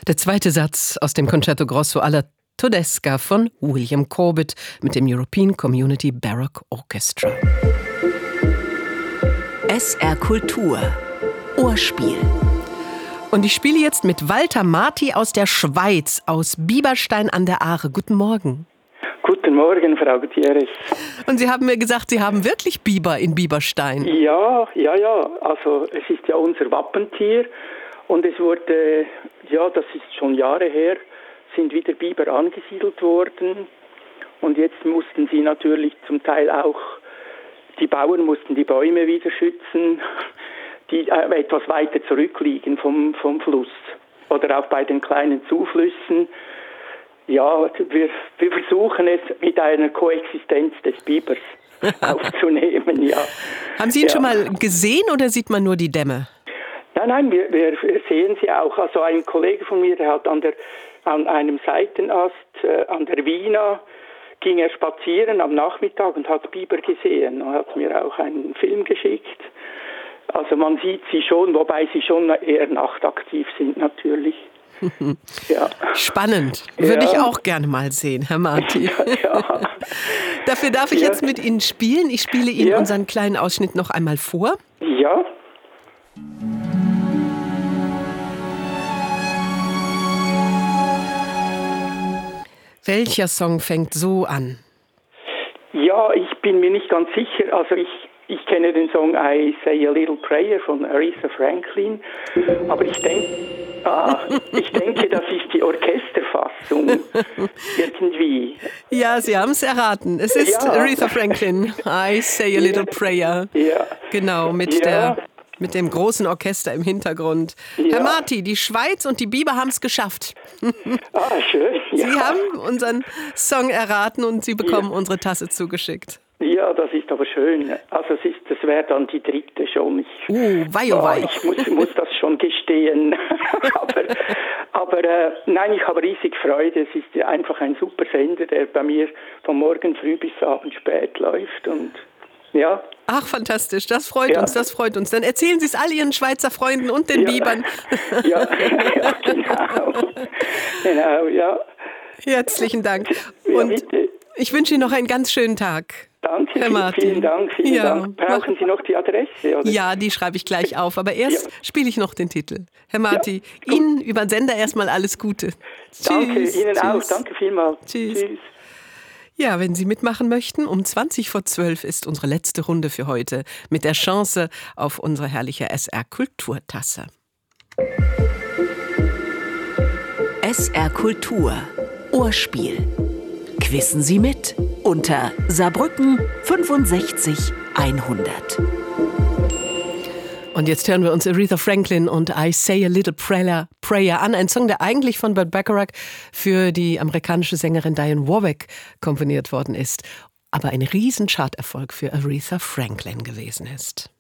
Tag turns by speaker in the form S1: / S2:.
S1: Der zweite Satz aus dem Concerto Grosso alla Todesca von William Corbett mit dem European Community Baroque Orchestra.
S2: SR Kultur Ohrspiel.
S1: Und ich spiele jetzt mit Walter Marti aus der Schweiz, aus Bieberstein an der Aare. Guten Morgen.
S3: Guten Morgen, Frau Gutierrez.
S1: Und Sie haben mir gesagt, Sie haben wirklich Biber in Bieberstein.
S3: Ja. Also es ist ja unser Wappentier und es wurde, das ist schon Jahre her, sind wieder Biber angesiedelt worden. Und jetzt mussten sie natürlich zum Teil auch, die Bauern mussten die Bäume wieder schützen, die etwas weiter zurückliegen vom Fluss oder auch bei den kleinen Zuflüssen. Ja, wir versuchen es mit einer Koexistenz des Bibers aufzunehmen, ja.
S1: Haben Sie ihn schon mal gesehen oder sieht man nur die Dämme?
S3: Nein, wir sehen sie auch. Also ein Kollege von mir, der hat an einem Seitenast an der Wiener, ging er spazieren am Nachmittag und hat Biber gesehen und hat mir auch einen Film geschickt. Also man sieht sie schon, wobei sie schon eher nachtaktiv sind natürlich. Ja.
S1: Spannend. Würde ich auch gerne mal sehen, Herr Marti.
S3: Ja.
S1: Dafür darf ich jetzt mit Ihnen spielen. Ich spiele Ihnen unseren kleinen Ausschnitt noch einmal vor.
S3: Ja.
S1: Welcher Song fängt so an?
S3: Ja, ich bin mir nicht ganz sicher. Also ich kenne den Song I Say a Little Prayer von Aretha Franklin, aber ich denke, das ist die Orchesterfassung irgendwie.
S1: Ja, Sie haben es erraten. Es ist Aretha Franklin, I Say a Little Prayer.
S3: Ja.
S1: Genau, mit dem großen Orchester im Hintergrund. Ja. Herr Marti, die Schweiz und die Biber haben es geschafft.
S3: Schön. Ja.
S1: Sie haben unseren Song erraten und Sie bekommen unsere Tasse zugeschickt.
S3: Ja, das ist aber schön. Also das wäre dann die dritte schon.
S1: Wei.
S3: Ich muss das schon gestehen. aber nein, ich habe riesig Freude. Es ist einfach ein super Sender, der bei mir von morgen früh bis abends spät läuft und ja.
S1: Ach, fantastisch. Das freut uns. Dann erzählen Sie es all Ihren Schweizer Freunden und den Bibern.
S3: Ja, genau, ja.
S1: Herzlichen Dank. Und ich wünsche Ihnen noch einen ganz schönen Tag.
S3: Danke,
S1: Herr Marti.
S3: Vielen Dank. Brauchen Sie noch die Adresse? Oder?
S1: Ja, die schreibe ich gleich auf. Aber erst spiele ich noch den Titel. Herr Marti, Ihnen über den Sender erstmal alles Gute.
S3: Danke,
S1: Tschüss.
S3: Ihnen auch. Danke vielmals.
S1: Tschüss. Ja, wenn Sie mitmachen möchten, um 11:20 ist unsere letzte Runde für heute mit der Chance auf unsere herrliche SR Kulturtasse.
S2: SR Kultur Ohrspiel. Quissen Sie mit unter Saarbrücken 65 100.
S1: Und jetzt hören wir uns Aretha Franklin und I Say a Little Prayer an. Ein Song, der eigentlich von Burt Bacharach für die amerikanische Sängerin Dionne Warwick komponiert worden ist, aber ein riesen Charterfolg für Aretha Franklin gewesen ist.